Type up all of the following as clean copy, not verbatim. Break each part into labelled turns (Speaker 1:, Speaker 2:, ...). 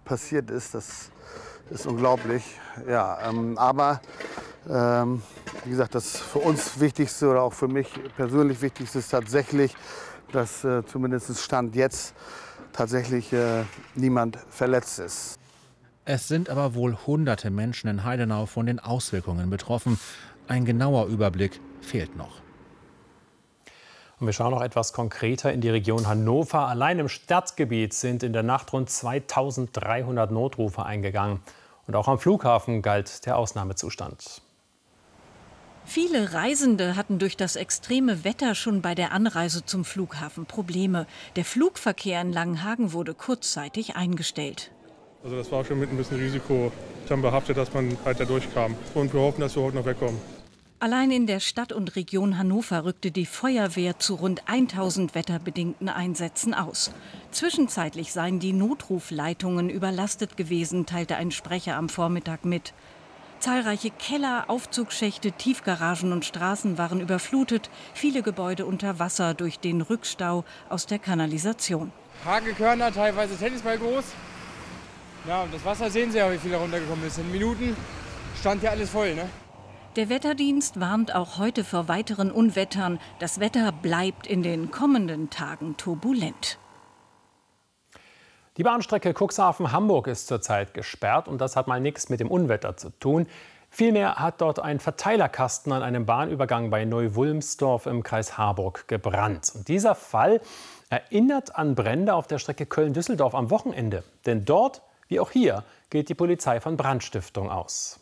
Speaker 1: passiert ist, das ist unglaublich. Ja, aber wie gesagt, das für uns Wichtigste oder auch für mich persönlich Wichtigste ist tatsächlich, dass zumindest Stand jetzt tatsächlich niemand verletzt ist.
Speaker 2: Es sind aber wohl hunderte Menschen in Heidenau von den Auswirkungen betroffen. Ein genauer Überblick fehlt noch.
Speaker 3: Und wir schauen noch etwas konkreter in die Region Hannover. Allein im Stadtgebiet sind in der Nacht rund 2300 Notrufe eingegangen. Und auch am Flughafen galt der Ausnahmezustand.
Speaker 4: Viele Reisende hatten durch das extreme Wetter schon bei der Anreise zum Flughafen Probleme. Der Flugverkehr in Langenhagen wurde kurzzeitig eingestellt.
Speaker 5: Also das war schon mit ein bisschen Risiko dann behaftet, dass man halt da durchkam. Und wir hoffen, dass wir heute noch wegkommen.
Speaker 4: Allein in der Stadt und Region Hannover rückte die Feuerwehr zu rund 1000 wetterbedingten Einsätzen aus. Zwischenzeitlich seien die Notrufleitungen überlastet gewesen, teilte ein Sprecher am Vormittag mit. Zahlreiche Keller, Aufzugschächte, Tiefgaragen und Straßen waren überflutet, viele Gebäude unter Wasser durch den Rückstau aus der Kanalisation.
Speaker 6: Hagelkörner, teilweise Tennisball groß. Ja, und das Wasser sehen Sie ja, wie viel da runtergekommen ist. In Minuten stand ja alles voll, ne?
Speaker 4: Der Wetterdienst warnt auch heute vor weiteren Unwettern. Das Wetter bleibt in den kommenden Tagen turbulent.
Speaker 3: Die Bahnstrecke Cuxhaven-Hamburg ist zurzeit gesperrt und das hat mal nichts mit dem Unwetter zu tun. Vielmehr hat dort ein Verteilerkasten an einem Bahnübergang bei Neu-Wulmsdorf im Kreis Harburg gebrannt. Und dieser Fall erinnert an Brände auf der Strecke Köln-Düsseldorf am Wochenende. Denn dort, wie auch hier, geht die Polizei von Brandstiftung aus.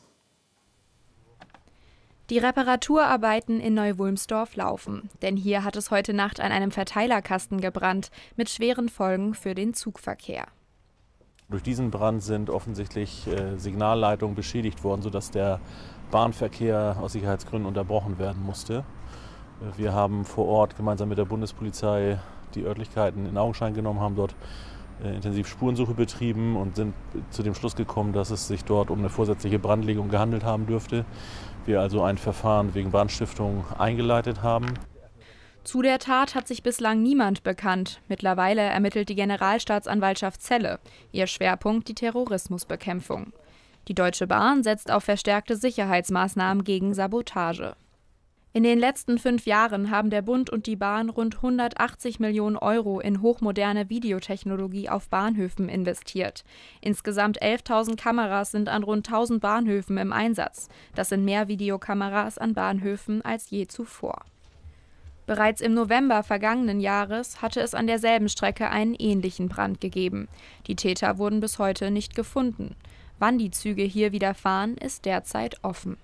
Speaker 7: Die Reparaturarbeiten in Neu-Wulmsdorf laufen, denn hier hat es heute Nacht an einem Verteilerkasten gebrannt, mit schweren Folgen für den Zugverkehr.
Speaker 8: Durch diesen Brand sind offensichtlich Signalleitungen beschädigt worden, sodass der Bahnverkehr aus Sicherheitsgründen unterbrochen werden musste. Wir haben vor Ort gemeinsam mit der Bundespolizei die Örtlichkeiten in Augenschein genommen, haben dort intensiv Spurensuche betrieben und sind zu dem Schluss gekommen, dass es sich dort um eine vorsätzliche Brandlegung gehandelt haben dürfte. Wir also ein Verfahren wegen Brandstiftung eingeleitet haben.
Speaker 7: Zu der Tat hat sich bislang niemand bekannt. Mittlerweile ermittelt die Generalstaatsanwaltschaft Celle. Ihr Schwerpunkt die Terrorismusbekämpfung. Die Deutsche Bahn setzt auf verstärkte Sicherheitsmaßnahmen gegen Sabotage. In den letzten 5 Jahren haben der Bund und die Bahn rund 180 Millionen € in hochmoderne Videotechnologie auf Bahnhöfen investiert. Insgesamt 11.000 Kameras sind an rund 1.000 Bahnhöfen im Einsatz. Das sind mehr Videokameras an Bahnhöfen als je zuvor. Bereits im November vergangenen Jahres hatte es an derselben Strecke einen ähnlichen Brand gegeben. Die Täter wurden bis heute nicht gefunden. Wann die Züge hier wieder fahren, ist derzeit offen.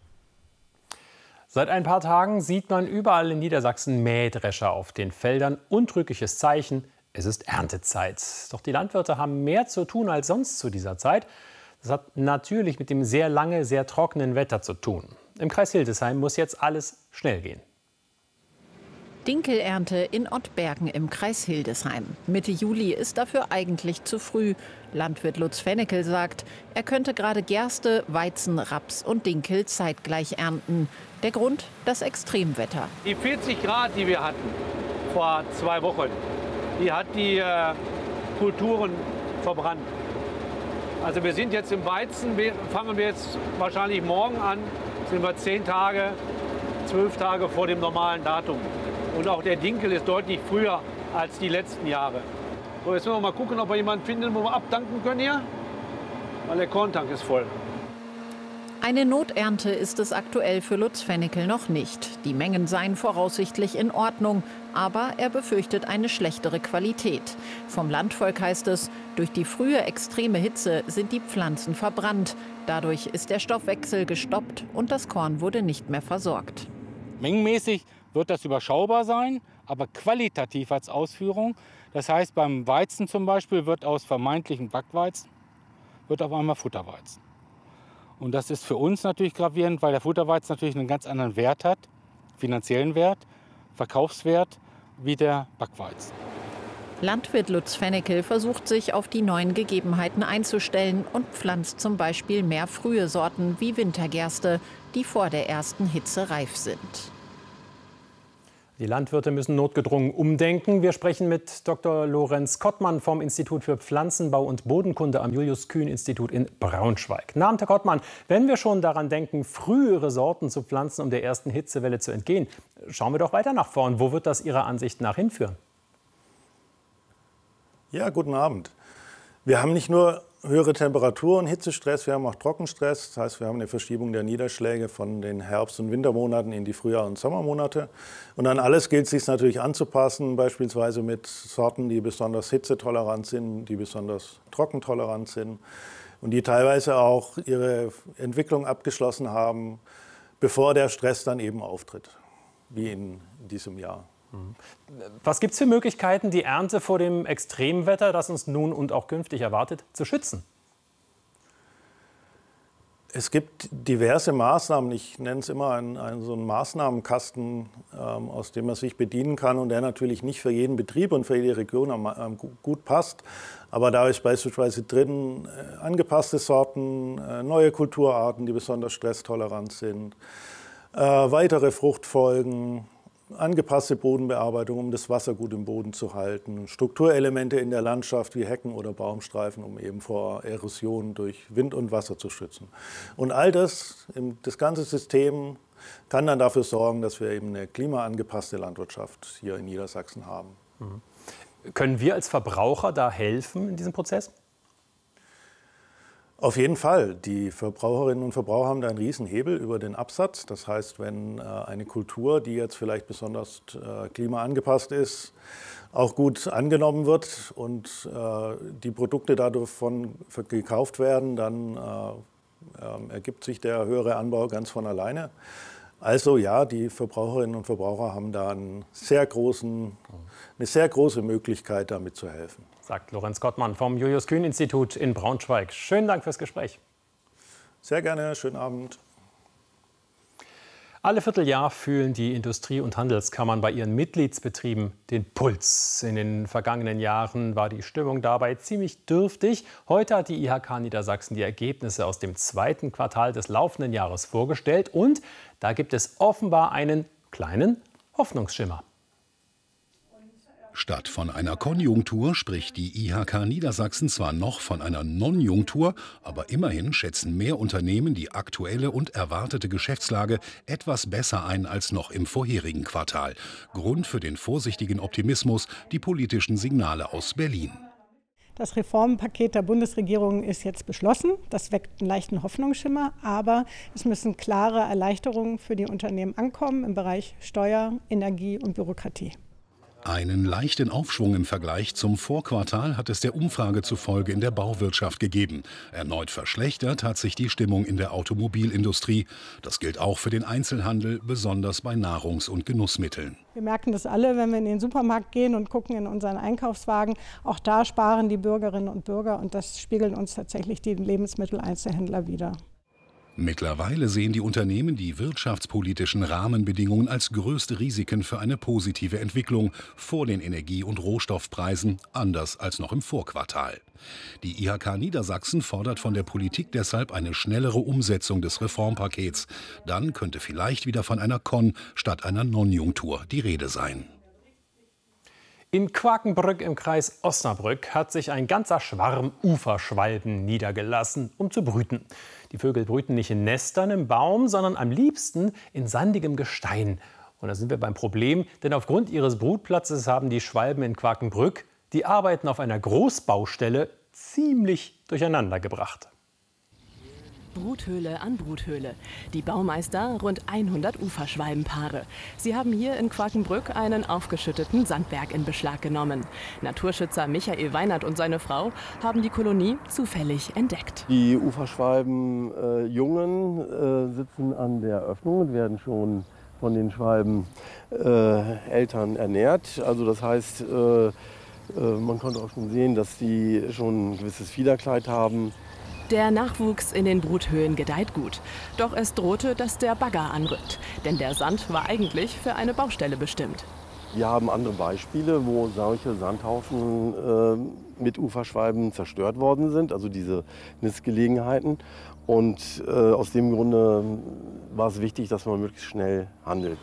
Speaker 3: Seit ein paar Tagen sieht man überall in Niedersachsen Mähdrescher auf den Feldern. Untrügliches Zeichen, es ist Erntezeit. Doch die Landwirte haben mehr zu tun als sonst zu dieser Zeit. Das hat natürlich mit dem sehr lange, sehr trockenen Wetter zu tun. Im Kreis Hildesheim muss jetzt alles schnell gehen.
Speaker 9: Dinkelernte in Ottbergen im Kreis Hildesheim. Mitte Juli ist dafür eigentlich zu früh. Landwirt Lutz Fennekel sagt, er könnte gerade Gerste, Weizen, Raps und Dinkel zeitgleich ernten. Der Grund? Das Extremwetter.
Speaker 10: Die 40 Grad, die wir hatten vor 2 Wochen, die hat die Kulturen verbrannt. Also wir sind jetzt im Weizen, fangen wir jetzt wahrscheinlich morgen an, sind wir 10 Tage, 12 Tage vor dem normalen Datum. Und auch der Dinkel ist deutlich früher als die letzten Jahre. So, jetzt müssen wir mal gucken, ob wir jemanden finden, wo wir abdanken können hier, weil der Korntank ist voll.
Speaker 9: Eine Noternte ist es aktuell für Lutz Fennekel noch nicht. Die Mengen seien voraussichtlich in Ordnung, aber er befürchtet eine schlechtere Qualität. Vom Landvolk heißt es, durch die frühe extreme Hitze sind die Pflanzen verbrannt. Dadurch ist der Stoffwechsel gestoppt und das Korn wurde nicht mehr versorgt.
Speaker 11: Mengenmäßig wird das überschaubar sein, aber qualitativ als Ausführung. Das heißt, beim Weizen zum Beispiel wird aus vermeintlichem Backweizen wird auf einmal Futterweizen. Und das ist für uns natürlich gravierend, weil der Futterweizen natürlich einen ganz anderen Wert hat, finanziellen Wert, Verkaufswert, wie der Backweizen.
Speaker 9: Landwirt Lutz Fennekel versucht sich auf die neuen Gegebenheiten einzustellen und pflanzt zum Beispiel mehr frühe Sorten wie Wintergerste, die vor der ersten Hitze reif sind.
Speaker 3: Die Landwirte müssen notgedrungen umdenken. Wir sprechen mit Dr. Lorenz Kottmann vom Institut für Pflanzenbau und Bodenkunde am Julius-Kühn-Institut in Braunschweig. Guten Abend, Herr Kottmann. Wenn wir schon daran denken, frühere Sorten zu pflanzen, um der ersten Hitzewelle zu entgehen, schauen wir doch weiter nach vorn. Wo wird das Ihrer Ansicht nach hinführen?
Speaker 12: Ja, guten Abend. Wir haben nicht nur höhere Temperaturen, Hitzestress, wir haben auch Trockenstress. Das heißt, wir haben eine Verschiebung der Niederschläge von den Herbst- und Wintermonaten in die Frühjahr- und Sommermonate. Und an alles gilt es sich natürlich anzupassen, beispielsweise mit Sorten, die besonders hitzetolerant sind, die besonders trockentolerant sind und die teilweise auch ihre Entwicklung abgeschlossen haben, bevor der Stress dann eben auftritt, wie in diesem Jahr.
Speaker 3: Was gibt es für Möglichkeiten, die Ernte vor dem Extremwetter, das uns nun und auch künftig erwartet, zu schützen?
Speaker 12: Es gibt diverse Maßnahmen. Ich nenne es immer so einen Maßnahmenkasten, aus dem man sich bedienen kann und der natürlich nicht für jeden Betrieb und für jede Region gut passt. Aber da ist beispielsweise drin angepasste Sorten, neue Kulturarten, die besonders stresstolerant sind, weitere Fruchtfolgen, angepasste Bodenbearbeitung, um das Wasser gut im Boden zu halten, Strukturelemente in der Landschaft wie Hecken oder Baumstreifen, um eben vor Erosion durch Wind und Wasser zu schützen. Und all das, das ganze System kann dann dafür sorgen, dass wir eben eine klimaangepasste Landwirtschaft hier in Niedersachsen haben.
Speaker 3: Können wir als Verbraucher da helfen in diesem Prozess?
Speaker 12: Auf jeden Fall. Die Verbraucherinnen und Verbraucher haben da einen riesen Hebel über den Absatz. Das heißt, wenn eine Kultur, die jetzt vielleicht besonders klimaangepasst ist, auch gut angenommen wird und die Produkte davon gekauft werden, dann ergibt sich der höhere Anbau ganz von alleine. Also ja, die Verbraucherinnen und Verbraucher haben da eine sehr große Möglichkeit, damit zu helfen.
Speaker 3: Sagt Lorenz Kottmann vom Julius-Kühn-Institut in Braunschweig. Schönen Dank fürs Gespräch.
Speaker 12: Sehr gerne, schönen Abend.
Speaker 3: Alle Vierteljahr fühlen die Industrie- und Handelskammern bei ihren Mitgliedsbetrieben den Puls. In den vergangenen Jahren war die Stimmung dabei ziemlich dürftig. Heute hat die IHK Niedersachsen die Ergebnisse aus dem zweiten Quartal des laufenden Jahres vorgestellt. Und da gibt es offenbar einen kleinen Hoffnungsschimmer.
Speaker 13: Statt von einer Konjunktur spricht die IHK Niedersachsen zwar noch von einer Nonjunktur, aber immerhin schätzen mehr Unternehmen die aktuelle und erwartete Geschäftslage etwas besser ein als noch im vorherigen Quartal. Grund für den vorsichtigen Optimismus die politischen Signale aus Berlin.
Speaker 14: Das Reformpaket der Bundesregierung ist jetzt beschlossen. Das weckt einen leichten Hoffnungsschimmer, aber es müssen klare Erleichterungen für die Unternehmen ankommen im Bereich Steuer, Energie und Bürokratie.
Speaker 13: Einen leichten Aufschwung im Vergleich zum Vorquartal hat es der Umfrage zufolge in der Bauwirtschaft gegeben. Erneut verschlechtert hat sich die Stimmung in der Automobilindustrie. Das gilt auch für den Einzelhandel, besonders bei Nahrungs- und Genussmitteln.
Speaker 14: Wir merken das alle, wenn wir in den Supermarkt gehen und gucken in unseren Einkaufswagen. Auch da sparen die Bürgerinnen und Bürger und das spiegeln uns tatsächlich die Lebensmitteleinzelhändler wider.
Speaker 13: Mittlerweile sehen die Unternehmen die wirtschaftspolitischen Rahmenbedingungen als größte Risiken für eine positive Entwicklung vor den Energie- und Rohstoffpreisen, anders als noch im Vorquartal. Die IHK Niedersachsen fordert von der Politik deshalb eine schnellere Umsetzung des Reformpakets. Dann könnte vielleicht wieder von einer Kon- statt einer Nonjunktur die Rede sein.
Speaker 3: In Quakenbrück im Kreis Osnabrück hat sich ein ganzer Schwarm Uferschwalben niedergelassen, um zu brüten. Die Vögel brüten nicht in Nestern im Baum, sondern am liebsten in sandigem Gestein. Und da sind wir beim Problem, denn aufgrund ihres Brutplatzes haben die Schwalben in Quakenbrück die Arbeiten auf einer Großbaustelle ziemlich durcheinander gebracht.
Speaker 15: Bruthöhle an Bruthöhle. Die Baumeister rund 100 Uferschwalbenpaare. Sie haben hier in Quakenbrück einen aufgeschütteten Sandberg in Beschlag genommen. Naturschützer Michael Weinert und seine Frau haben die Kolonie zufällig entdeckt.
Speaker 16: Die Uferschwalbenjungen sitzen an der Öffnung und werden schon von den Schwalbeneltern ernährt. Also das heißt, man konnte auch schon sehen, dass die schon ein gewisses Fiederkleid haben.
Speaker 15: Der Nachwuchs in den Bruthöhlen gedeiht gut. Doch es drohte, dass der Bagger anrückt. Denn der Sand war eigentlich für eine Baustelle bestimmt.
Speaker 16: Wir haben andere Beispiele, wo solche Sandhaufen mit Uferschwalben zerstört worden sind, also diese Nistgelegenheiten. Und aus dem Grunde war es wichtig, dass man möglichst schnell handelt.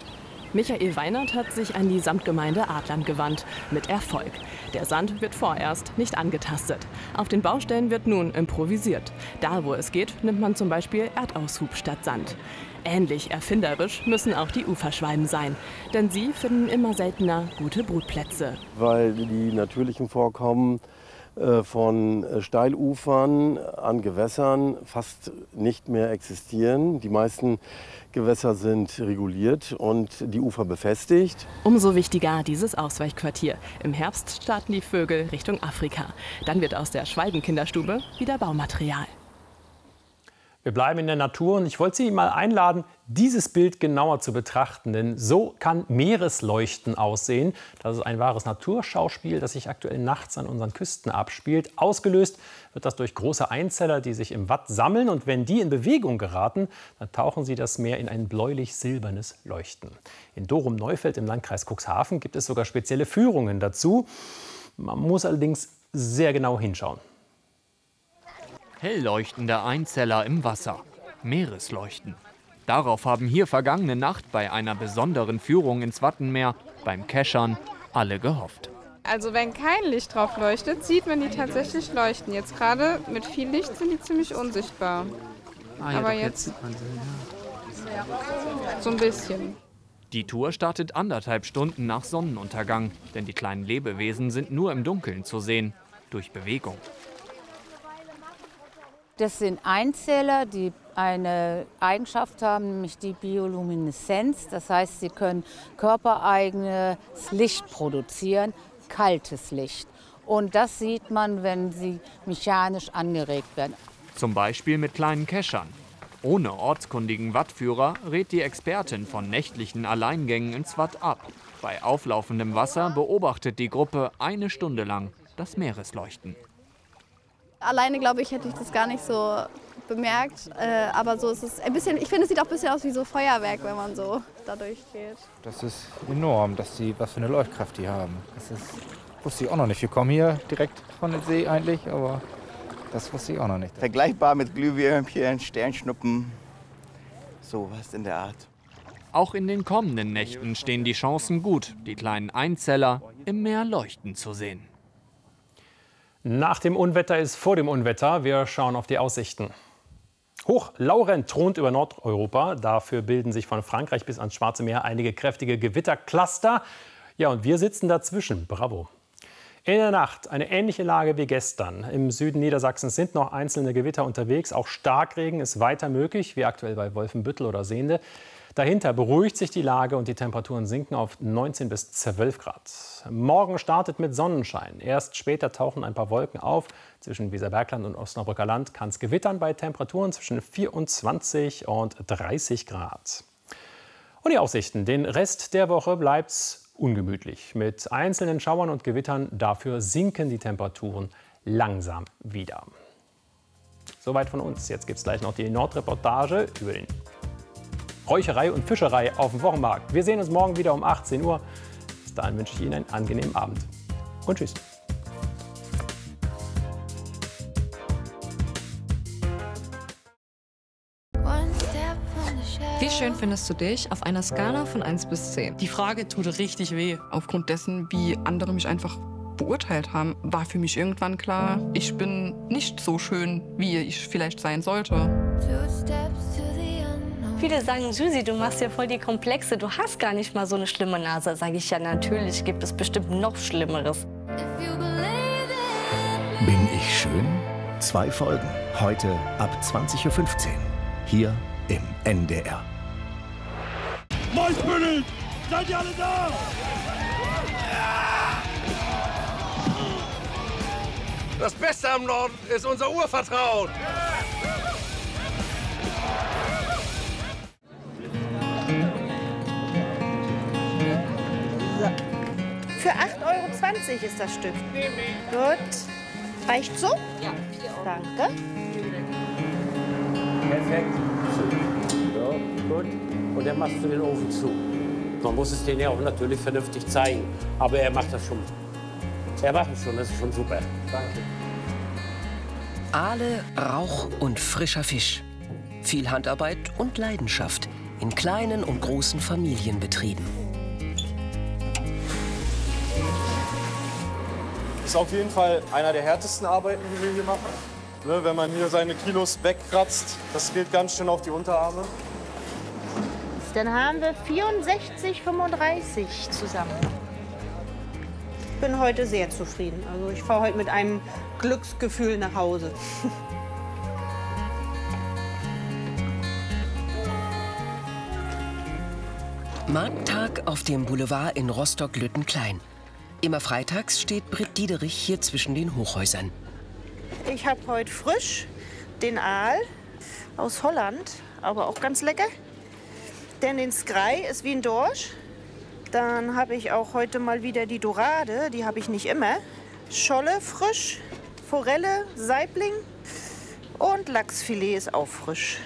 Speaker 15: Michael Weinert hat sich an die Samtgemeinde Adlern gewandt. Mit Erfolg. Der Sand wird vorerst nicht angetastet. Auf den Baustellen wird nun improvisiert. Da, wo es geht, nimmt man zum Beispiel Erdaushub statt Sand. Ähnlich erfinderisch müssen auch die Uferschwalben sein. Denn sie finden immer seltener gute Brutplätze.
Speaker 16: Weil die natürlichen Vorkommen von Steilufern an Gewässern fast nicht mehr existieren. Die meisten Gewässer sind reguliert und die Ufer befestigt.
Speaker 15: Umso wichtiger dieses Ausweichquartier. Im Herbst starten die Vögel Richtung Afrika. Dann wird aus der Schwalbenkinderstube wieder Baumaterial.
Speaker 3: Wir bleiben in der Natur und ich wollte Sie mal einladen, dieses Bild genauer zu betrachten. Denn so kann Meeresleuchten aussehen. Das ist ein wahres Naturschauspiel, das sich aktuell nachts an unseren Küsten abspielt. Ausgelöst wird das durch große Einzeller, die sich im Watt sammeln. Und wenn die in Bewegung geraten, dann tauchen sie das Meer in ein bläulich-silbernes Leuchten. In Dorum-Neufeld im Landkreis Cuxhaven gibt es sogar spezielle Führungen dazu. Man muss allerdings sehr genau hinschauen.
Speaker 17: Hell leuchtende Einzeller im Wasser. Meeresleuchten. Darauf haben hier vergangene Nacht bei einer besonderen Führung ins Wattenmeer beim Keschern alle gehofft.
Speaker 18: Also wenn kein Licht drauf leuchtet, sieht man die tatsächlich leuchten. Jetzt gerade mit viel Licht sind die ziemlich unsichtbar.
Speaker 17: Ja,
Speaker 18: aber jetzt
Speaker 17: sieht man sie, ja.
Speaker 18: So ein bisschen.
Speaker 17: Die Tour startet 1,5 Stunden nach Sonnenuntergang. Denn die kleinen Lebewesen sind nur im Dunkeln zu sehen. Durch Bewegung.
Speaker 19: Das sind Einzeller, die eine Eigenschaft haben, nämlich die Biolumineszenz. Das heißt, sie können körpereigenes Licht produzieren, kaltes Licht. Und das sieht man, wenn sie mechanisch angeregt werden.
Speaker 17: Zum Beispiel mit kleinen Keschern. Ohne ortskundigen Wattführer rät die Expertin von nächtlichen Alleingängen ins Watt ab. Bei auflaufendem Wasser beobachtet die Gruppe 1 Stunde lang das Meeresleuchten.
Speaker 20: Alleine, glaube ich, hätte ich das gar nicht so bemerkt. Aber so ist es ein bisschen, ich finde, es sieht auch ein bisschen aus wie so Feuerwerk, wenn man so da durchgeht.
Speaker 21: Das ist enorm, was für eine Leuchtkraft die haben. Wusste ich auch noch nicht. Wir kommen hier direkt von der See eigentlich, aber das wusste ich auch noch nicht.
Speaker 22: Vergleichbar mit Glühwürmchen, Sternschnuppen, sowas in der Art.
Speaker 17: Auch in den kommenden Nächten stehen die Chancen gut, die kleinen Einzeller im Meer leuchten zu sehen.
Speaker 3: Nach dem Unwetter ist vor dem Unwetter. Wir schauen auf die Aussichten. Hoch Laurent thront über Nordeuropa. Dafür bilden sich von Frankreich bis ans Schwarze Meer einige kräftige Gewittercluster. Ja, und wir sitzen dazwischen. Bravo. In der Nacht eine ähnliche Lage wie gestern. Im Süden Niedersachsens sind noch einzelne Gewitter unterwegs. Auch Starkregen ist weiter möglich, wie aktuell bei Wolfenbüttel oder Sehnde. Dahinter beruhigt sich die Lage und die Temperaturen sinken auf 19 bis 12 Grad. Morgen startet mit Sonnenschein. Erst später tauchen ein paar Wolken auf. Zwischen Weserbergland und Osnabrücker Land kann es gewittern bei Temperaturen zwischen 24 und 30 Grad. Und die Aussichten. Den Rest der Woche bleibt es ungemütlich. Mit einzelnen Schauern und Gewittern. Dafür sinken die Temperaturen langsam wieder. Soweit von uns. Jetzt gibt es gleich noch die Nordreportage über den Räucherei und Fischerei auf dem Wochenmarkt. Wir sehen uns morgen wieder um 18 Uhr. Bis dahin wünsche ich Ihnen einen angenehmen Abend. Und tschüss.
Speaker 23: Wie schön findest du dich auf einer Skala von 1 bis 10?
Speaker 24: Die Frage tut richtig weh. Aufgrund dessen, wie andere mich einfach beurteilt haben, war für mich irgendwann klar, ich bin nicht so schön, wie ich vielleicht sein sollte.
Speaker 25: Viele sagen, Susi, du machst ja voll die Komplexe, du hast gar nicht mal so eine schlimme Nase. Sage ich, ja, natürlich gibt es bestimmt noch Schlimmeres.
Speaker 26: Bin ich schön? 2 Folgen, heute ab 20:15 Uhr, hier im NDR.
Speaker 27: Mäusbündel, seid ihr alle da?
Speaker 28: Das Beste am Norden ist unser Urvertrauen.
Speaker 29: Für 8,20 € ist das Stück. Gut. Reicht so? Ja. Danke.
Speaker 10: Perfekt. So, gut. Und dann machst du den Ofen zu. Man muss es denen ja auch natürlich vernünftig zeigen. Aber er macht das schon. Er macht es schon, das ist schon super. Danke.
Speaker 30: Aale, Rauch und frischer Fisch. Viel Handarbeit und Leidenschaft.
Speaker 1: in kleinen und großen Familienbetrieben.
Speaker 2: Das ist auf jeden Fall einer der härtesten Arbeiten, die wir hier machen. Ne, wenn man hier seine Kilos wegkratzt, das geht ganz schön auf die Unterarme.
Speaker 29: Dann haben wir 64,35 zusammen. Ich bin heute sehr zufrieden. Also ich fahre heute mit einem Glücksgefühl nach Hause.
Speaker 1: Markttag auf dem Boulevard in Rostock-Lüttenklein. Immer freitags steht Britt Diederich hier zwischen den Hochhäusern.
Speaker 29: Ich habe heute frisch den Aal aus Holland, aber auch ganz lecker. Denn den Skrei ist wie ein Dorsch. Dann habe ich auch heute mal wieder die Dorade, die habe ich nicht immer. Scholle frisch, Forelle, Saibling und Lachsfilet ist auch frisch.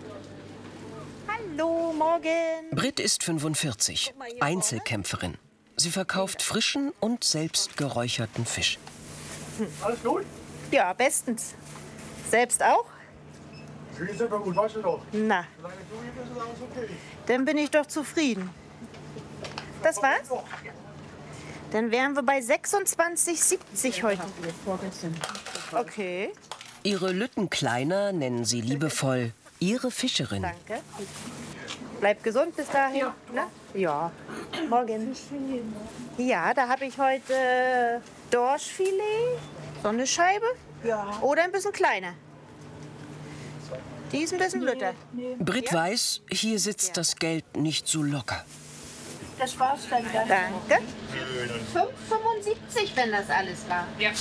Speaker 29: Hallo, morgen.
Speaker 1: Britt ist 45, Einzelkämpferin. Sie verkauft frischen und selbst geräucherten Fisch.
Speaker 29: Alles gut? Ja, bestens. Selbst auch?
Speaker 27: Fühlen Sie gut, weißt du doch.
Speaker 29: Na,
Speaker 27: Solange du hier bist, ist alles okay.
Speaker 29: dann bin ich doch zufrieden. Das war's? Dann wären wir bei 26,70 heute. Okay.
Speaker 1: Ihre Lüttenkleiner nennen sie liebevoll ihre Fischerin.
Speaker 29: Danke. Bleib gesund bis dahin. Ja. Ne? Ja. Morgen. Ja, da habe ich heute Dorschfilet, so eine Scheibe. Ja. Oder ein bisschen kleiner. Die ist ein bisschen lütter.
Speaker 1: Britt weiß, hier sitzt das Geld nicht so locker.
Speaker 29: Das war's dann. Danke. 5,75, wenn das alles war. Ja.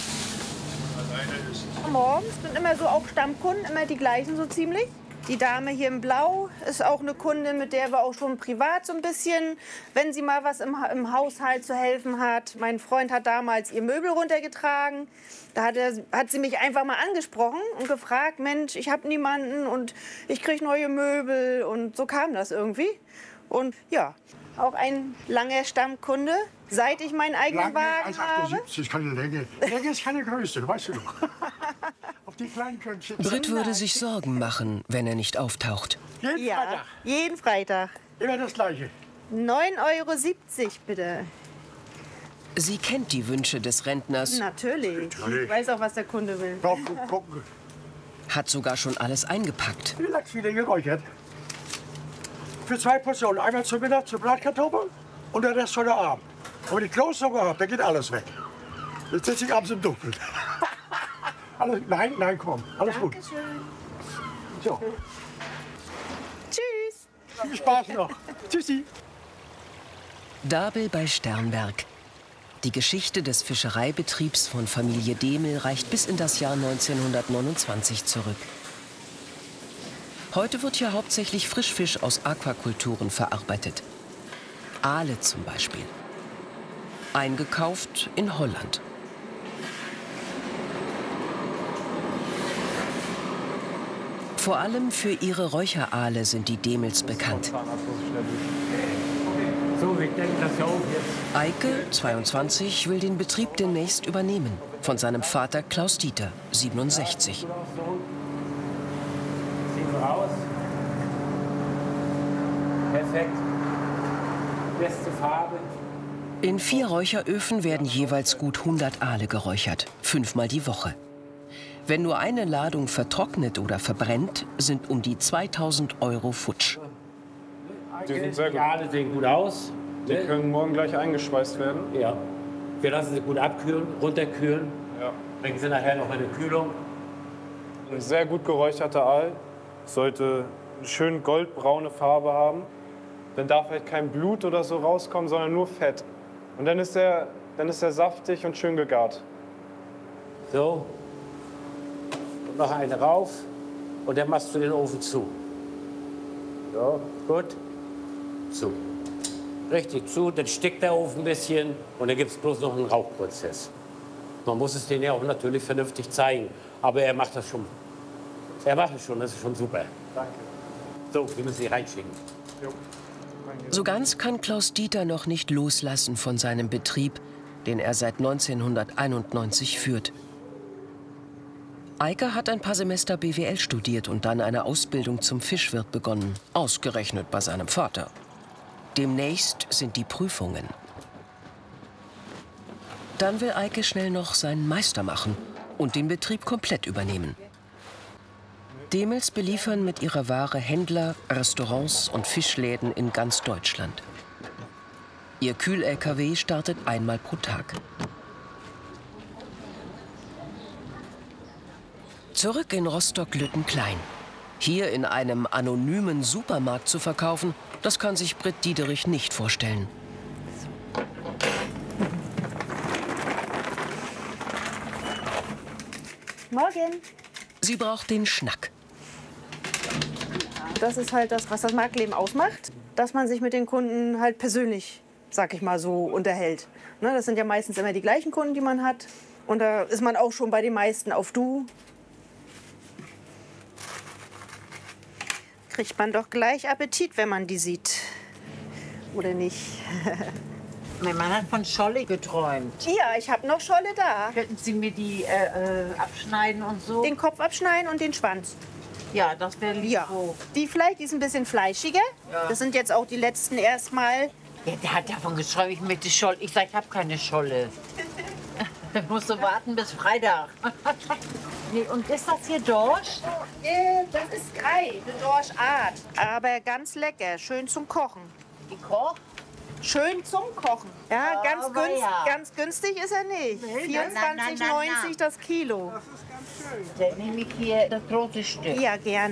Speaker 29: Morgens sind immer so auch Stammkunden, immer die gleichen so ziemlich. Die Dame hier im Blau ist auch eine Kundin, mit der wir auch schon privat so ein bisschen, wenn sie mal was im Haushalt zu helfen hat. Mein Freund hat damals ihr Möbel runtergetragen. Da hat sie mich einfach mal angesprochen und gefragt, Mensch, ich habe niemanden und ich kriege neue Möbel. Und so kam das irgendwie. Und ja, auch ein langer Stammkunde, seit ich meinen eigenen Wagen habe.
Speaker 27: 1,78, keine Länge. Länge ist keine Größe, weißt du doch. Auf die kleinen Körnchen.
Speaker 1: Britt würde sich Sorgen machen, wenn er nicht auftaucht.
Speaker 27: Jeden Freitag?
Speaker 29: Jeden Freitag.
Speaker 27: Immer das Gleiche.
Speaker 29: 9,70 € bitte.
Speaker 1: Sie kennt die Wünsche des Rentners.
Speaker 29: Natürlich. Ich weiß auch, was der Kunde will.
Speaker 27: Gucken.
Speaker 1: Hat sogar schon alles eingepackt.
Speaker 27: Die Lachsfilet geräuchert. Für 2 Portionen. Einmal zum Mittag zur Bratkartoffel und der Rest heute Abend. Und wenn ich Kloßhunger habe, dann geht alles weg. Jetzt sitze ich abends im Dunkeln. Alles, nein, komm. Alles
Speaker 29: Dankeschön.
Speaker 27: Gut. So.
Speaker 29: Tschüss.
Speaker 27: Viel Spaß noch. Tschüssi.
Speaker 1: Dabel bei Sternberg. Die Geschichte des Fischereibetriebs von Familie Demel reicht bis in das Jahr 1929 zurück. Heute wird hier hauptsächlich Frischfisch aus Aquakulturen verarbeitet. Aale zum Beispiel. Eingekauft in Holland. Vor allem für ihre Räucheraale sind die Demels bekannt.
Speaker 10: So, wir denken das ja auf jetzt.
Speaker 1: Eike, 22, will den Betrieb demnächst übernehmen. Von seinem Vater Klaus Dieter, 67.
Speaker 10: Sieht so aus. Perfekt. Beste Farbe.
Speaker 1: In 4 Räucheröfen werden jeweils gut 100 Aale geräuchert, 5-mal die Woche. Wenn nur eine Ladung vertrocknet oder verbrennt, sind um die 2.000 € futsch.
Speaker 2: Die sind sehr gut.
Speaker 10: Die Aale sehen gut aus.
Speaker 2: Die können morgen gleich eingeschweißt werden.
Speaker 10: Ja. Wir lassen sie gut abkühlen, runterkühlen.
Speaker 2: Ja.
Speaker 10: Bringen sie nachher noch in eine Kühlung.
Speaker 2: Ein sehr gut geräucherter Aal sollte eine schön goldbraune Farbe haben. Dann darf halt kein Blut oder so rauskommen, sondern nur Fett. Und dann ist er saftig und schön gegart.
Speaker 10: So. Und noch eine rauf. Und dann machst du den Ofen zu. So, gut. Zu. Richtig zu, dann stickt der Ofen ein bisschen und dann gibt es bloß noch einen Rauchprozess. Man muss es denen ja auch natürlich vernünftig zeigen. Aber er macht das schon. Er macht es schon, das ist schon super.
Speaker 2: Danke.
Speaker 10: So, wir müssen sie reinschicken.
Speaker 2: Jo.
Speaker 1: So ganz kann Klaus Dieter noch nicht loslassen von seinem Betrieb, den er seit 1991 führt. Eike hat ein paar Semester BWL studiert und dann eine Ausbildung zum Fischwirt begonnen. Ausgerechnet bei seinem Vater. Demnächst sind die Prüfungen. Dann will Eike schnell noch seinen Meister machen und den Betrieb komplett übernehmen. Demels beliefern mit ihrer Ware Händler, Restaurants und Fischläden in ganz Deutschland. Ihr Kühl-LKW startet einmal pro Tag. Zurück in Rostock-Lüttenklein. Hier in einem anonymen Supermarkt zu verkaufen, das kann sich Britt Diederich nicht vorstellen.
Speaker 29: Morgen.
Speaker 1: Sie braucht den Schnack.
Speaker 29: Das ist halt das, was das Marktleben ausmacht, dass man sich mit den Kunden halt persönlich, sag ich mal so, unterhält. Ne, das sind ja meistens immer die gleichen Kunden, die man hat. Und da ist man auch schon bei den meisten auf Du. Kriegt man doch gleich Appetit, wenn man die sieht. Oder nicht?
Speaker 4: Mein Mann hat von Scholle geträumt.
Speaker 29: Ja, ich habe noch Scholle da.
Speaker 4: Könnten Sie mir die abschneiden und so?
Speaker 29: Den Kopf abschneiden und den Schwanz.
Speaker 4: Ja, das wäre lieb.
Speaker 29: Ja. Die vielleicht, die ist ein bisschen fleischiger. Ja. Das sind jetzt auch die letzten erstmal.
Speaker 4: Ja, der hat davon geschrieben, ich möchte Scholle. Ich sage, ich habe keine Scholle. Ich musst du warten bis Freitag. Nee, und ist das hier Dorsch?
Speaker 29: Das ist Grei, eine Dorschart. Aber ganz lecker, schön zum Kochen.
Speaker 4: Die Koch?
Speaker 29: Schön zum Kochen. Ja, ganz günstig ist er nicht.
Speaker 4: Nee,
Speaker 29: 24,90 das Kilo.
Speaker 4: Das ist ganz schön. Dann nehme ich hier das große Stück.
Speaker 29: Ja, gerne.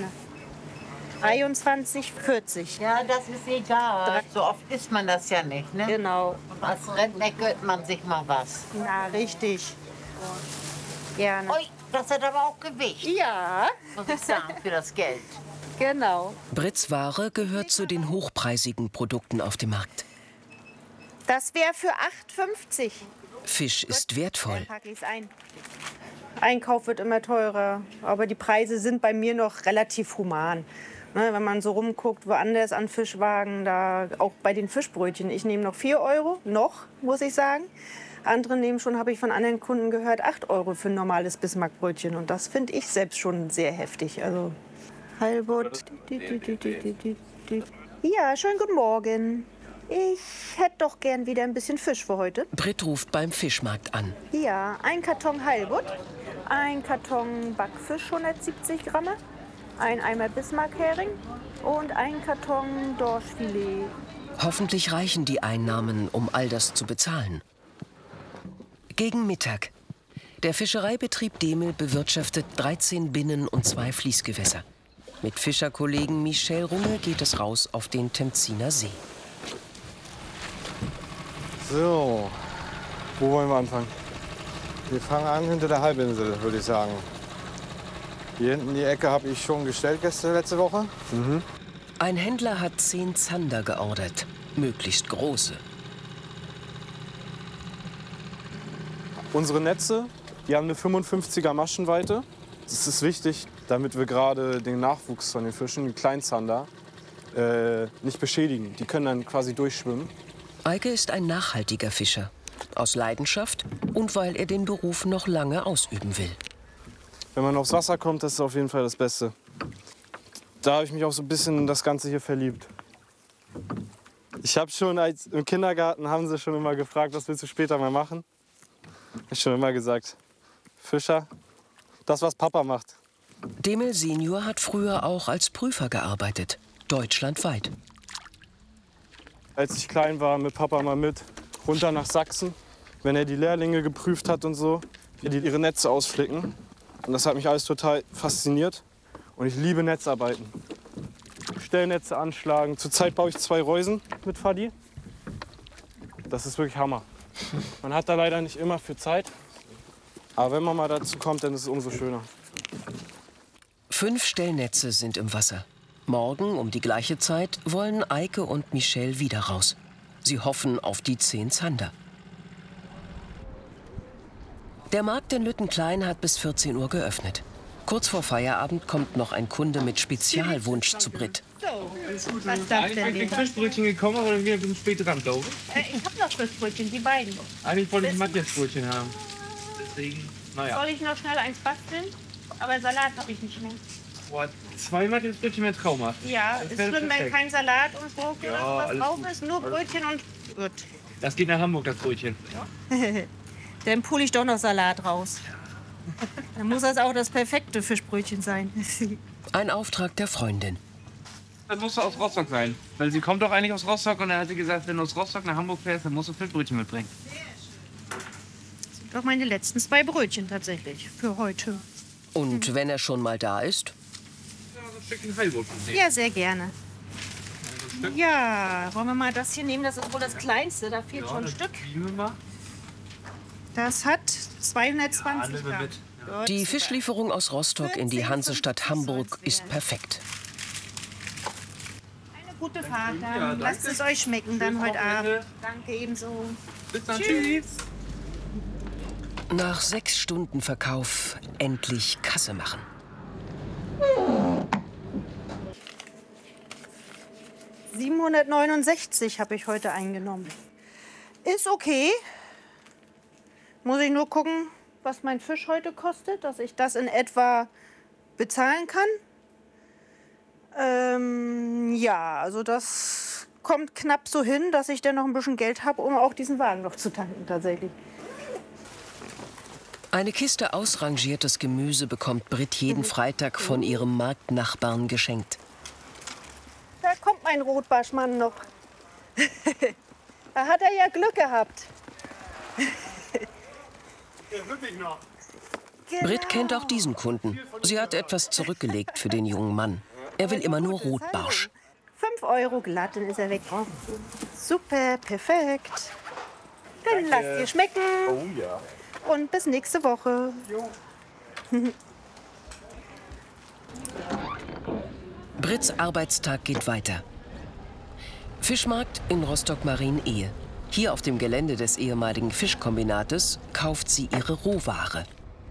Speaker 29: 23,40.
Speaker 4: Ja, das ist egal. So oft isst man das ja nicht, ne?
Speaker 29: Genau.
Speaker 4: Und als Rentner gönnt man sich mal was.
Speaker 29: Na, richtig. Gerne.
Speaker 4: Ui, das hat aber auch Gewicht.
Speaker 29: Ja.
Speaker 4: Muss ich sagen, für das Geld.
Speaker 29: Genau.
Speaker 1: Britts Ware gehört zu den hochpreisigen Produkten auf dem Markt.
Speaker 29: Das wäre für 8,50.
Speaker 1: Fisch ist wertvoll.
Speaker 29: Dann packe ich's ein. Einkauf wird immer teurer, aber die Preise sind bei mir noch relativ human. Ne, wenn man so rumguckt, woanders an Fischwagen, da auch bei den Fischbrötchen. Ich nehme noch 4 Euro, muss ich sagen. Andere nehmen schon, habe ich von anderen Kunden gehört, 8 Euro für ein normales Bismarckbrötchen. Und das finde ich selbst schon sehr heftig. Also Halbut. Ja, schönen guten Morgen. Ich hätte doch gern wieder ein bisschen Fisch für heute.
Speaker 1: Britt ruft beim Fischmarkt an.
Speaker 29: Ja, ein Karton Halbut, ein Karton Backfisch 170 Gramm, ein Eimer Bismarckhering und ein Karton Dorschfilet.
Speaker 1: Hoffentlich reichen die Einnahmen, um all das zu bezahlen. Gegen Mittag. Der Fischereibetrieb Demel bewirtschaftet 13 Binnen- und 2 Fließgewässer. Mit Fischerkollegen Michel Runge geht es raus auf den Temziner See.
Speaker 2: So, wo wollen wir anfangen? Wir fangen an hinter der Halbinsel, würde ich sagen. Hier hinten die Ecke habe ich schon gestellt letzte Woche.
Speaker 1: Ein Händler hat 10 Zander geordert, möglichst große.
Speaker 2: Unsere Netze, die haben eine 55er Maschenweite. Das ist wichtig, damit wir gerade den Nachwuchs von den Fischen, die Kleinzander, nicht beschädigen. Die können dann quasi durchschwimmen.
Speaker 1: Eike ist ein nachhaltiger Fischer. Aus Leidenschaft und weil er den Beruf noch lange ausüben will.
Speaker 2: Wenn man aufs Wasser kommt, das ist auf jeden Fall das Beste. Da habe ich mich auch so ein bisschen in das Ganze hier verliebt. Ich habe schon im Kindergarten haben sie schon immer gefragt, was willst du später mal machen? Ich habe schon immer gesagt, Fischer, das was Papa macht.
Speaker 1: Demel Senior hat früher auch als Prüfer gearbeitet, deutschlandweit.
Speaker 2: Als ich klein war, mit Papa mal mit runter nach Sachsen, wenn er die Lehrlinge geprüft hat und so, wie die ihre Netze ausflicken. Und das hat mich alles total fasziniert. Und ich liebe Netzarbeiten. Stellnetze anschlagen. Zurzeit baue ich 2 Reusen mit Fadi. Das ist wirklich Hammer. Man hat da leider nicht immer viel Zeit. Aber wenn man mal dazu kommt, dann ist es umso schöner.
Speaker 1: 5 Stellnetze sind im Wasser. Morgen um die gleiche Zeit wollen Eike und Michel wieder raus. Sie hoffen auf die 10 Zander. Der Markt in Lüttenklein hat bis 14 Uhr geöffnet. Kurz vor Feierabend kommt noch ein Kunde mit Spezialwunsch zu Britt.
Speaker 29: Was darf denn
Speaker 28: Ich bin Fischbrötchen gekommen, aber wir sind spät dran, glaube ich.
Speaker 29: Ich habe noch Fischbrötchen, die beiden.
Speaker 28: Eigentlich wollte ich Matthias-Brötchen haben. Deswegen, naja.
Speaker 29: Soll ich noch schnell eins basteln? aber Salat habe ich nicht mehr.
Speaker 5: Boah, zweimal das Brötchen wäre traumhaft.
Speaker 29: Ja,
Speaker 5: Das
Speaker 29: ist
Speaker 5: wäre
Speaker 29: schlimm, wenn
Speaker 5: perfekt.
Speaker 29: kein Salat und Gurke
Speaker 5: Ja,
Speaker 29: oder was
Speaker 5: alles
Speaker 29: drauf
Speaker 5: gut.
Speaker 29: ist, nur Brötchen und gut.
Speaker 5: Das geht nach Hamburg, das Brötchen.
Speaker 29: Dann pule ich doch noch Salat raus. Dann muss das auch das perfekte Fischbrötchen sein.
Speaker 1: Ein Auftrag der Freundin.
Speaker 5: Das muss aus Rostock sein. Weil sie kommt doch eigentlich aus Rostock und dann hat sie gesagt, wenn du aus Rostock nach Hamburg fährst, dann musst du Fischbrötchen mitbringen.
Speaker 29: Das sind doch meine letzten 2 Brötchen tatsächlich für heute.
Speaker 1: Und wenn er schon mal da ist?
Speaker 5: Ja, so ein Stückchen Heilbrot von dir.
Speaker 29: Ja, sehr gerne. Ja, wollen wir mal das hier nehmen? Das ist wohl das kleinste. Da fehlt schon ein Stück. Das hat 220 Gramm.
Speaker 1: Die Fischlieferung aus Rostock in die Hansestadt Hamburg ist perfekt.
Speaker 29: Eine gute Fahrt dann.
Speaker 5: Ja,
Speaker 29: Lasst es euch schmecken dann heute Abend. Danke ebenso.
Speaker 5: Bis dann,
Speaker 29: Tschüss.
Speaker 1: Nach 6 Stunden Verkauf endlich Kasse machen.
Speaker 29: €769 habe ich heute eingenommen. Ist okay. Muss ich nur gucken, was mein Fisch heute kostet, dass ich das in etwa bezahlen kann. Ja, also das kommt knapp so hin, dass ich dann noch ein bisschen Geld habe, um auch diesen Wagen noch zu tanken tatsächlich.
Speaker 1: Eine Kiste ausrangiertes Gemüse bekommt Britt jeden Freitag von ihrem Marktnachbarn geschenkt.
Speaker 29: Da kommt mein Rotbarschmann noch. Da hat er ja Glück gehabt.
Speaker 1: Britt kennt auch diesen Kunden. Sie hat etwas zurückgelegt für den jungen Mann. Er will immer nur Rotbarsch.
Speaker 29: 5 € glatt, dann ist er weg. Super, perfekt. Dann lasst ihr schmecken.
Speaker 2: Oh ja.
Speaker 29: Und bis nächste Woche.
Speaker 1: Britts Arbeitstag geht weiter. Fischmarkt in Rostock-Marien-Ehe. Hier auf dem Gelände des ehemaligen Fischkombinates kauft sie ihre Rohware.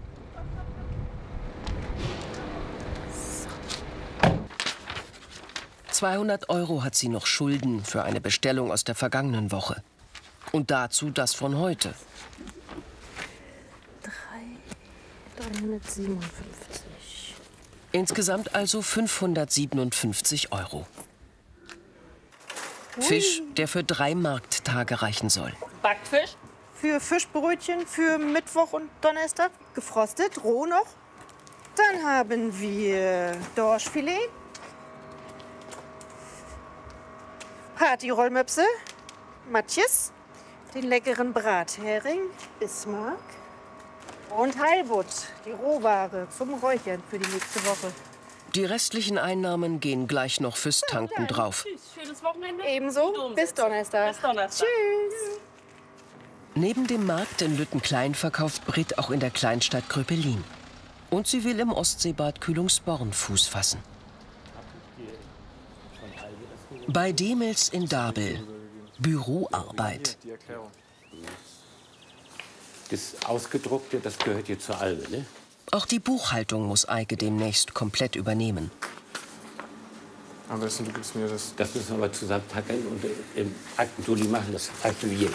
Speaker 1: €200 hat sie noch Schulden für eine Bestellung aus der vergangenen Woche. Und dazu das von heute.
Speaker 29: 357.
Speaker 1: Insgesamt also €557. Fisch, der für 3 Markttage reichen soll.
Speaker 29: Backfisch. Für Fischbrötchen für Mittwoch und Donnerstag. Gefrostet, roh noch. Dann haben wir Dorschfilet. Partyrollmöpse. Matjes. Den leckeren Brathering. Bismarck. Und Heilbutt, die Rohware zum Räuchern für die nächste Woche.
Speaker 1: Die restlichen Einnahmen gehen gleich noch fürs Tanken drauf.
Speaker 29: Schönes Wochenende. Ebenso. Bis Donnerstag. Tschüss.
Speaker 1: Neben dem Markt in Lüttenklein verkauft Britt auch in der Kleinstadt Gröpelin. Und sie will im Ostseebad Kühlungsborn Fuß fassen. Bei Demels in Dabel. Büroarbeit.
Speaker 6: Das Ausgedruckte, das gehört hier zur Albe, ne?
Speaker 1: Auch die Buchhaltung muss Eike demnächst komplett übernehmen.
Speaker 2: Am besten, du gibst mir das.
Speaker 6: Das müssen wir aber zusammenpacken und im Aktentuli machen, das Archivieren.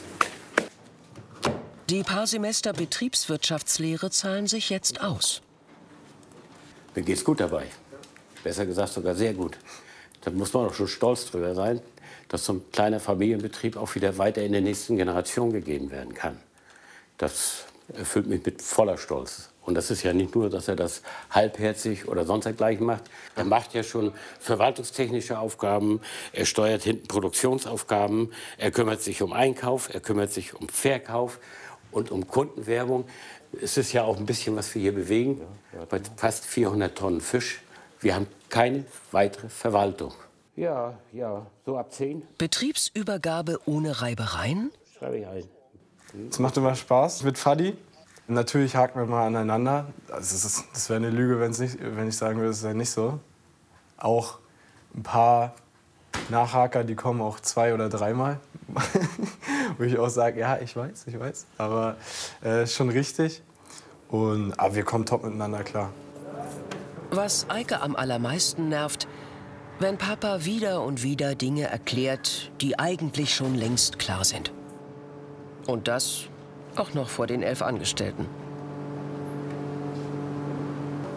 Speaker 1: Die paar Semester Betriebswirtschaftslehre zahlen sich jetzt aus.
Speaker 6: Mir geht's gut dabei. Besser gesagt sogar sehr gut. Da muss man auch schon stolz drüber sein, dass so ein kleiner Familienbetrieb auch wieder weiter in der nächsten Generation gegeben werden kann. Das erfüllt mich mit voller Stolz. Und das ist ja nicht nur, dass er das halbherzig oder sonst dergleichen macht. Er macht ja schon verwaltungstechnische Aufgaben, er steuert hinten Produktionsaufgaben, er kümmert sich um Einkauf, er kümmert sich um Verkauf und um Kundenwerbung. Es ist ja auch ein bisschen, was wir hier bewegen, bei fast 400 Tonnen Fisch. Wir haben keine weitere Verwaltung. Ja, so ab 10.
Speaker 1: Betriebsübergabe ohne Reibereien?
Speaker 6: Schreibe ich ein.
Speaker 2: Es macht immer Spaß mit Fadi. Natürlich haken wir mal aneinander. Also das wäre eine Lüge, wenn ich sagen würde, es sei nicht so. Auch ein paar Nachhaker, die kommen auch 2- oder 3-mal. Wo ich auch sage, ja, ich weiß. Aber schon richtig. Aber wir kommen top miteinander klar.
Speaker 1: Was Eike am allermeisten nervt, wenn Papa wieder und wieder Dinge erklärt, die eigentlich schon längst klar sind. Und das auch noch vor den 11 Angestellten.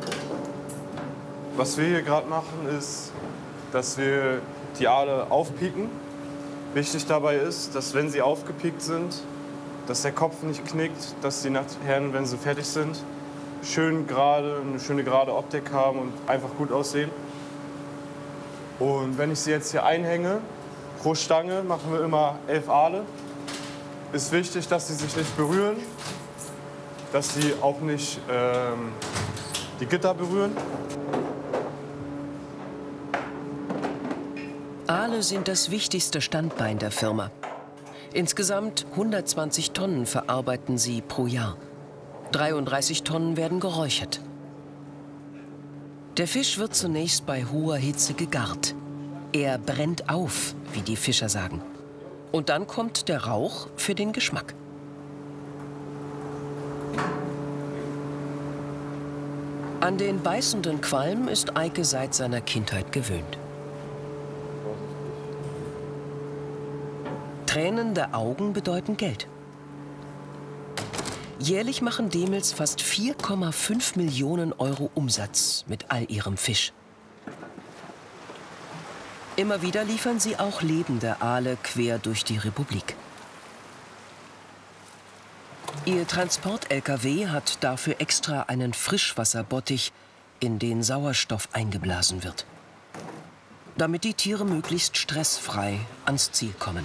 Speaker 2: Was wir hier gerade machen, ist, dass wir die Aale aufpieken. Wichtig dabei ist, dass wenn sie aufgepiekt sind, dass der Kopf nicht knickt, dass die nachher, wenn sie fertig sind, schön gerade, eine schöne gerade Optik haben und einfach gut aussehen. Und wenn ich sie jetzt hier einhänge, pro Stange machen wir immer 11 Aale. Ist wichtig, dass sie sich nicht berühren, dass sie auch nicht die Gitter berühren.
Speaker 1: Aale sind das wichtigste Standbein der Firma. Insgesamt 120 Tonnen verarbeiten sie pro Jahr. 33 Tonnen werden geräuchert. Der Fisch wird zunächst bei hoher Hitze gegart. Er brennt auf, wie die Fischer sagen. Und dann kommt der Rauch für den Geschmack. An den beißenden Qualm ist Eike seit seiner Kindheit gewöhnt. Tränende Augen bedeuten Geld. Jährlich machen Demels fast 4,5 Millionen Euro Umsatz mit all ihrem Fisch. Immer wieder liefern sie auch lebende Aale quer durch die Republik. Ihr Transport-LKW hat dafür extra einen Frischwasserbottich, in den Sauerstoff eingeblasen wird, damit die Tiere möglichst stressfrei ans Ziel kommen.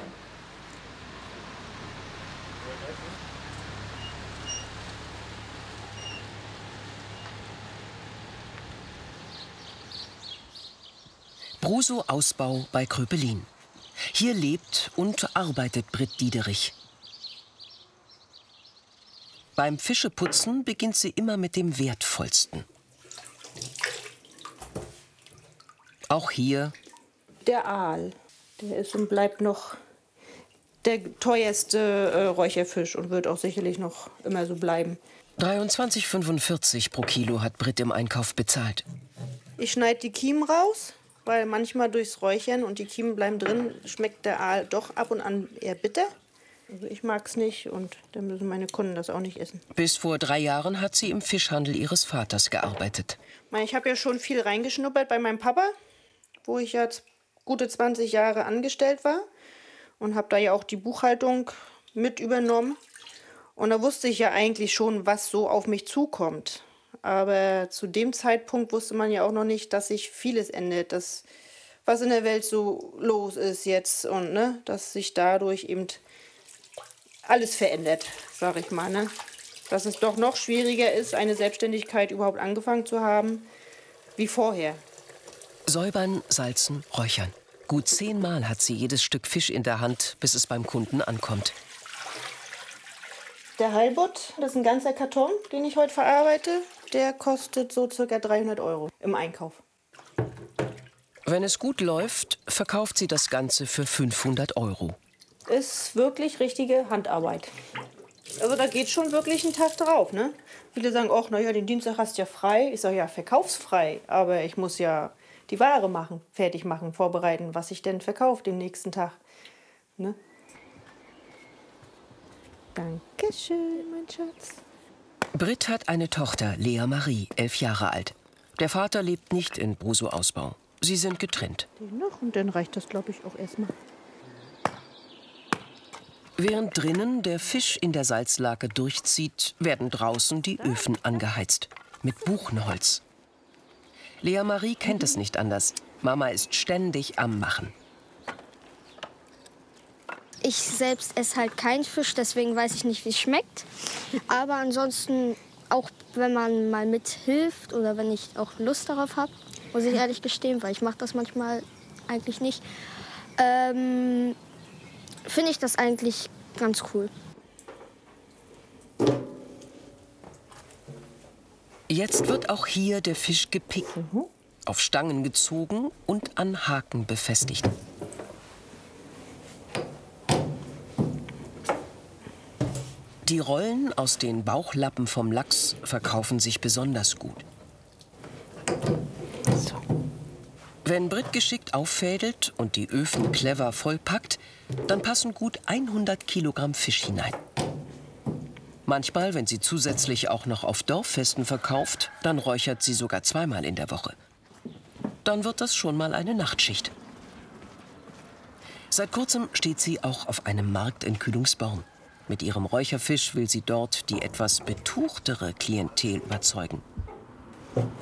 Speaker 1: Bruso-Ausbau bei Kröpelin. Hier lebt und arbeitet Britt Diederich. Beim Fischeputzen beginnt sie immer mit dem Wertvollsten. Auch hier
Speaker 29: der Aal. Der ist und bleibt noch der teuerste Räucherfisch und wird auch sicherlich noch immer so bleiben.
Speaker 1: 23,45 pro Kilo hat Britt im Einkauf bezahlt.
Speaker 29: Ich schneide die Kiemen raus, weil manchmal durchs Räuchern und die Kiemen bleiben drin, schmeckt der Aal doch ab und an eher bitter. Also ich mag es nicht und dann müssen meine Kunden das auch nicht essen.
Speaker 1: Bis vor 3 Jahren hat sie im Fischhandel ihres Vaters gearbeitet.
Speaker 29: Ich habe ja schon viel reingeschnuppert bei meinem Papa, wo ich jetzt gute 20 Jahre angestellt war und habe da ja auch die Buchhaltung mit übernommen. Und da wusste ich ja eigentlich schon, was so auf mich zukommt. Aber zu dem Zeitpunkt wusste man ja auch noch nicht, dass sich vieles ändert, dass was in der Welt so los ist jetzt und ne, dass sich dadurch eben alles verändert, sage ich mal. Ne? Dass es doch noch schwieriger ist, eine Selbstständigkeit überhaupt angefangen zu haben, wie vorher.
Speaker 1: Säubern, salzen, räuchern. Gut 10-mal hat sie jedes Stück Fisch in der Hand, bis es beim Kunden ankommt.
Speaker 29: Der Heilbutt, das ist ein ganzer Karton, den ich heute verarbeite. Der kostet so ca. 300 € im Einkauf.
Speaker 1: Wenn es gut läuft, verkauft sie das Ganze für 500 €.
Speaker 29: Ist wirklich richtige Handarbeit. Also da geht schon wirklich ein Tag drauf, ne? Viele sagen, ach, naja, den Dienstag hast du ja frei. Ich sage, ja, verkaufsfrei. Aber ich muss ja die Ware machen, fertig machen, vorbereiten, was ich denn verkaufe den nächsten Tag. Ne? Dankeschön, mein Schatz.
Speaker 1: Britt hat eine Tochter, Lea Marie, 11 Jahre alt. Der Vater lebt nicht in Bruso-Ausbau. Sie sind getrennt.
Speaker 29: Den noch und dann reicht das, glaube ich, auch erstmal.
Speaker 1: Während drinnen der Fisch in der Salzlake durchzieht, werden draußen die Öfen angeheizt. Mit Buchenholz. Lea Marie kennt es nicht anders. Mama ist ständig am Machen.
Speaker 7: Ich selbst esse halt keinen Fisch, deswegen weiß ich nicht, wie es schmeckt. Aber ansonsten, auch wenn man mal mithilft oder wenn ich auch Lust darauf habe, muss ich ehrlich gestehen, weil ich mache das manchmal eigentlich nicht, finde ich das eigentlich ganz cool.
Speaker 1: Jetzt wird auch hier der Fisch gepickt, auf Stangen gezogen und an Haken befestigt. Die Rollen aus den Bauchlappen vom Lachs verkaufen sich besonders gut.
Speaker 29: So.
Speaker 1: Wenn Britt geschickt auffädelt und die Öfen clever vollpackt, dann passen gut 100 Kilogramm Fisch hinein. Manchmal, wenn sie zusätzlich auch noch auf Dorffesten verkauft, dann räuchert sie sogar zweimal in der Woche. Dann wird das schon mal eine Nachtschicht. Seit kurzem steht sie auch auf einem Markt in Kühlungsborn. Mit ihrem Räucherfisch will sie dort die etwas betuchtere Klientel überzeugen.